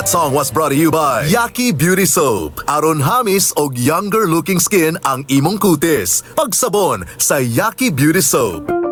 That song was brought to you by Yaki Beauty Soap. Aron hamis og younger looking skin ang imong kutis. Pagsabon sa Yaki Beauty Soap.